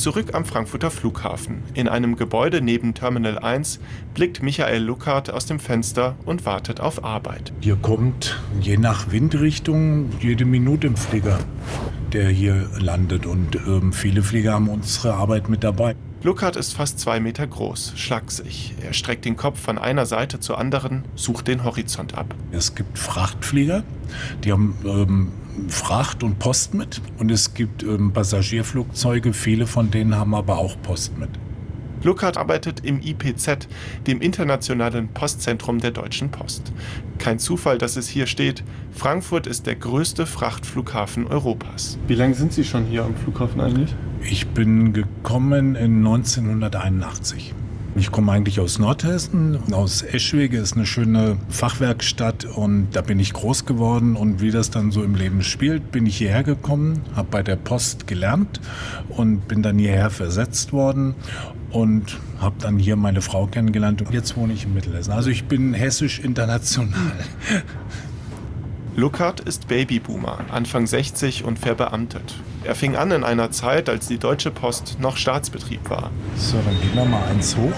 Zurück am Frankfurter Flughafen. In einem Gebäude neben Terminal 1 blickt Michael Luckhardt aus dem Fenster und wartet auf Arbeit. Hier kommt je nach Windrichtung jede Minute ein Flieger, der hier landet. Und viele Flieger haben unsere Arbeit mit dabei. Luckhardt ist fast 2 Meter groß, schlaksig. Er streckt den Kopf von einer Seite zur anderen, sucht den Horizont ab. Es gibt Frachtflieger, die haben Fracht und Post mit. Und es gibt Passagierflugzeuge, viele von denen haben aber auch Post mit. Luckhardt arbeitet im IPZ, dem Internationalen Postzentrum der Deutschen Post. Kein Zufall, dass es hier steht. Frankfurt ist der größte Frachtflughafen Europas. Wie lange sind Sie schon hier am Flughafen eigentlich? Ich bin gekommen in 1981. Ich komme eigentlich aus Nordhessen, aus Eschwege, ist eine schöne Fachwerkstatt und da bin ich groß geworden und wie das dann so im Leben spielt, bin ich hierher gekommen, habe bei der Post gelernt und bin dann hierher versetzt worden und habe dann hier meine Frau kennengelernt und jetzt wohne ich in Mittelhessen. Also ich bin hessisch international. Luckhardt ist Babyboomer, Anfang 60 und verbeamtet. Er fing an in einer Zeit, als die Deutsche Post noch Staatsbetrieb war. So, dann gehen wir mal eins hoch.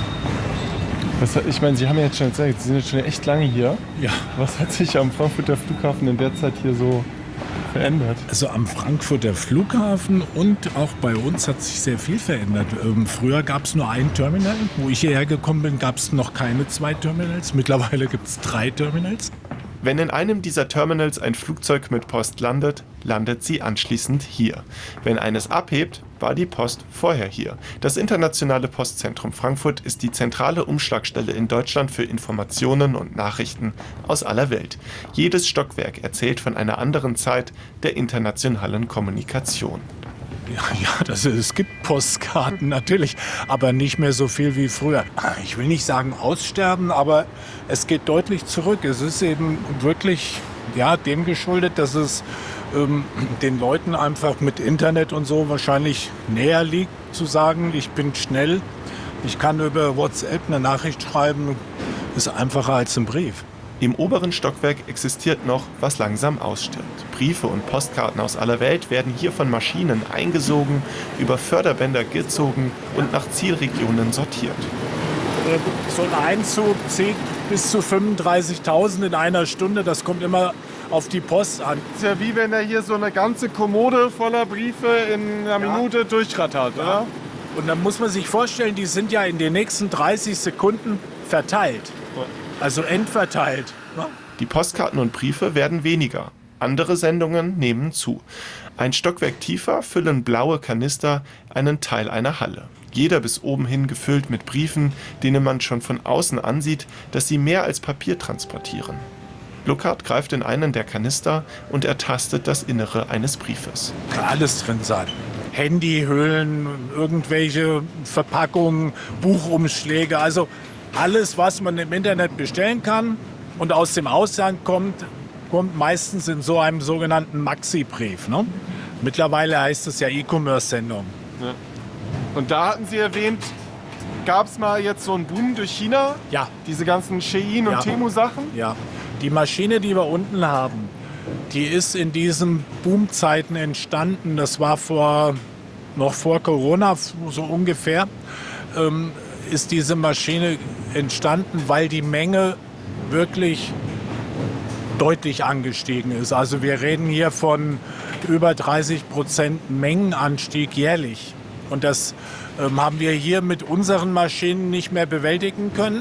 Ich meine, Sie haben ja jetzt schon gesagt, Sie sind jetzt schon echt lange hier. Ja. Was hat sich am Frankfurter Flughafen in der Zeit hier so verändert? Also am Frankfurter Flughafen und auch bei uns hat sich sehr viel verändert. Früher gab es nur ein Terminal. Wo ich hierher gekommen bin, gab es noch keine 2 Terminals. Mittlerweile gibt es 3 Terminals. Wenn in einem dieser Terminals ein Flugzeug mit Post landet, landet sie anschließend hier. Wenn eines abhebt, war die Post vorher hier. Das Internationale Postzentrum Frankfurt ist die zentrale Umschlagstelle in Deutschland für Informationen und Nachrichten aus aller Welt. Jedes Stockwerk erzählt von einer anderen Zeit der internationalen Kommunikation. Ja, es gibt Postkarten natürlich, aber nicht mehr so viel wie früher. Ich will nicht sagen aussterben, aber es geht deutlich zurück. Es ist eben wirklich dem geschuldet, dass es den Leuten einfach mit Internet und so wahrscheinlich näher liegt, zu sagen, ich bin schnell, ich kann über WhatsApp eine Nachricht schreiben, ist einfacher als ein Brief. Im oberen Stockwerk existiert noch, was langsam ausstirbt. Briefe und Postkarten aus aller Welt werden hier von Maschinen eingesogen, über Förderbänder gezogen und nach Zielregionen sortiert. So ein Einzug zieht bis zu 35.000 in einer Stunde. Das kommt immer auf die Post an. Das ist ja wie wenn er hier so eine ganze Kommode voller Briefe in einer Minute durchrattert, oder? Und dann muss man sich vorstellen, die sind ja in den nächsten 30 Sekunden verteilt. Also endverteilt. Die Postkarten und Briefe werden weniger. Andere Sendungen nehmen zu. Ein Stockwerk tiefer füllen blaue Kanister einen Teil einer Halle. Jeder bis oben hin gefüllt mit Briefen, denen man schon von außen ansieht, dass sie mehr als Papier transportieren. Luckhardt greift in einen der Kanister und ertastet das Innere eines Briefes. Kann alles drin sein. Handyhüllen, irgendwelche Verpackungen, Buchumschläge, also alles, was man im Internet bestellen kann und aus dem Ausland kommt meistens in so einem sogenannten Maxi-Brief. Ne? Mittlerweile heißt es ja E-Commerce-Sendung. Ja. Und da hatten Sie erwähnt, gab es mal jetzt so einen Boom durch China? Ja. Diese ganzen Shein- und Temu-Sachen? Ja. Die Maschine, die wir unten haben, die ist in diesen Boomzeiten entstanden. Das war noch vor Corona, so ungefähr. Ist diese Maschine entstanden, weil die Menge wirklich deutlich angestiegen ist. Also wir reden hier von über 30% Mengenanstieg jährlich. Und das haben wir hier mit unseren Maschinen nicht mehr bewältigen können.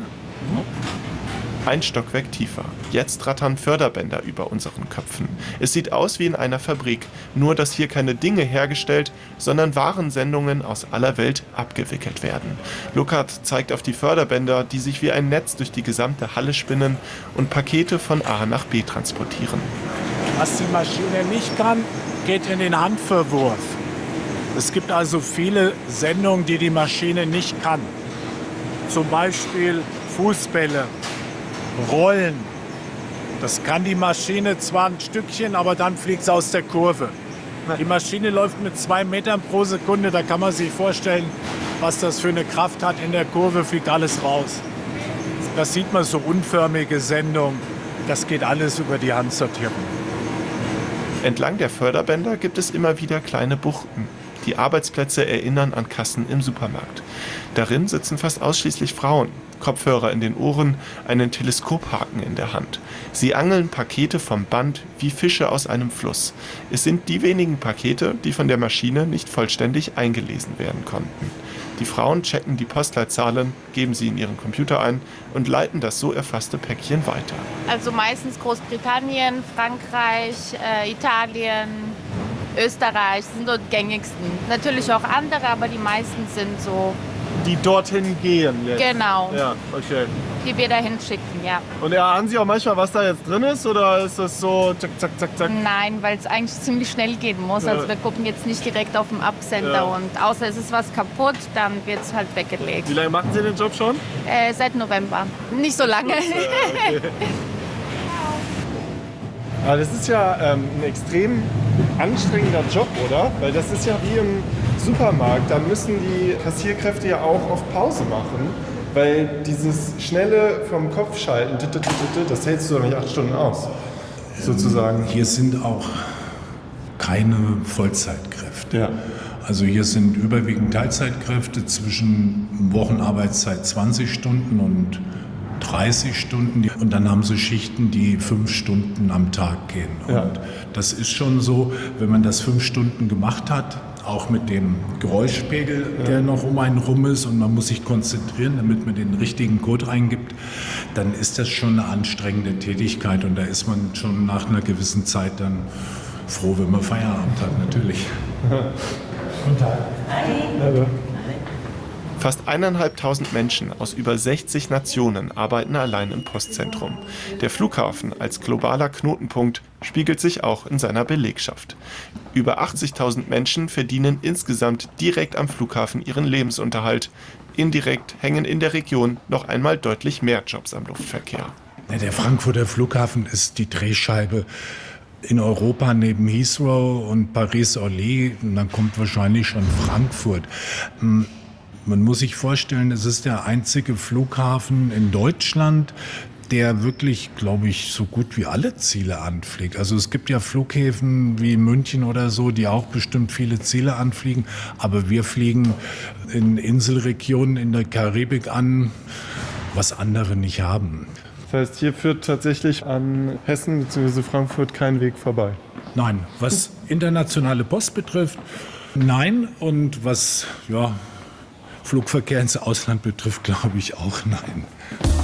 Ein Stockwerk tiefer. Jetzt rattern Förderbänder über unseren Köpfen. Es sieht aus wie in einer Fabrik, nur dass hier keine Dinge hergestellt, sondern Warensendungen aus aller Welt abgewickelt werden. Luckhardt zeigt auf die Förderbänder, die sich wie ein Netz durch die gesamte Halle spinnen und Pakete von A nach B transportieren. Was die Maschine nicht kann, geht in den Handverwurf. Es gibt also viele Sendungen, die die Maschine nicht kann. Zum Beispiel Fußbälle, Rollen. Das kann die Maschine zwar ein Stückchen, aber dann fliegt es aus der Kurve. Die Maschine läuft mit 2 Metern pro Sekunde. Da kann man sich vorstellen, was das für eine Kraft hat. In der Kurve fliegt alles raus. Das sieht man, so unförmige Sendungen. Das geht alles über die Handsortierung. Entlang der Förderbänder gibt es immer wieder kleine Buchten. Die Arbeitsplätze erinnern an Kassen im Supermarkt. Darin sitzen fast ausschließlich Frauen. Kopfhörer in den Ohren, einen Teleskophaken in der Hand. Sie angeln Pakete vom Band wie Fische aus einem Fluss. Es sind die wenigen Pakete, die von der Maschine nicht vollständig eingelesen werden konnten. Die Frauen checken die Postleitzahlen, geben sie in ihren Computer ein und leiten das so erfasste Päckchen weiter. Also meistens Großbritannien, Frankreich, Italien, Österreich sind so die gängigsten. Natürlich auch andere, aber die meisten sind so, Die dorthin gehen jetzt. genau, Ja, okay. die wir dahin schicken, ja. Und erahnen Sie auch manchmal, was da jetzt drin ist? Oder ist das so zack, zack, zack, zack? Nein, weil es eigentlich ziemlich schnell gehen muss. Ja. Also wir gucken jetzt nicht direkt auf den Absender Ja. und außer es ist was kaputt, dann wird es halt weggelegt. Wie lange machen Sie den Job schon? Seit November. Nicht so lange. Aber das ist ja ein extrem anstrengender Job, oder? Weil das ist ja wie im Supermarkt. Da müssen die Kassierkräfte ja auch auf Pause machen. Weil dieses schnelle vom Kopf schalten, das hältst du doch nicht 8 Stunden aus. Sozusagen. Hier sind auch keine Vollzeitkräfte. Ja. Also hier sind überwiegend Teilzeitkräfte zwischen Wochenarbeitszeit 20 Stunden und 30 Stunden. Und dann haben sie Schichten, die 5 Stunden am Tag gehen. Ja. Und das ist schon so, wenn man das 5 Stunden gemacht hat, auch mit dem Geräuschpegel, der noch um einen rum ist und man muss sich konzentrieren, damit man den richtigen Code reingibt, dann ist das schon eine anstrengende Tätigkeit und da ist man schon nach einer gewissen Zeit dann froh, wenn man Feierabend hat, natürlich. Guten Tag. Fast 1.500 Menschen aus über 60 Nationen arbeiten allein im Postzentrum. Der Flughafen als globaler Knotenpunkt spiegelt sich auch in seiner Belegschaft. Über 80.000 Menschen verdienen insgesamt direkt am Flughafen ihren Lebensunterhalt. Indirekt hängen in der Region noch einmal deutlich mehr Jobs am Luftverkehr. Ja, der Frankfurter Flughafen ist die Drehscheibe in Europa neben Heathrow und Paris-Orly. Und dann kommt wahrscheinlich schon Frankfurt. Man muss sich vorstellen, es ist der einzige Flughafen in Deutschland, der wirklich, glaube ich, so gut wie alle Ziele anfliegt. Also es gibt ja Flughäfen wie München oder so, die auch bestimmt viele Ziele anfliegen. Aber wir fliegen in Inselregionen in der Karibik an, was andere nicht haben. Das heißt, hier führt tatsächlich an Hessen bzw. Frankfurt kein Weg vorbei. Nein, was internationale Post betrifft, nein. Und was Flugverkehr ins Ausland betrifft, glaube ich auch nein.